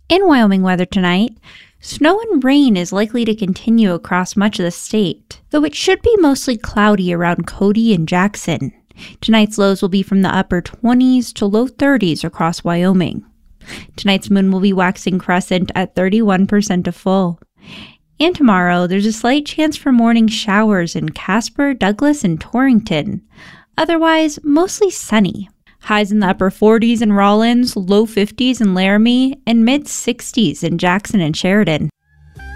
In Wyoming weather tonight, snow and rain is likely to continue across much of the state, though it should be mostly cloudy around Cody and Jackson. Tonight's lows will be from the upper 20s to low 30s across Wyoming. Tonight's moon will be waxing crescent at 31% to full. And tomorrow, there's a slight chance for morning showers in Casper, Douglas, and Torrington. Otherwise, mostly sunny. Highs in the upper 40s in Rawlins, low 50s in Laramie, and mid 60s in Jackson and Sheridan.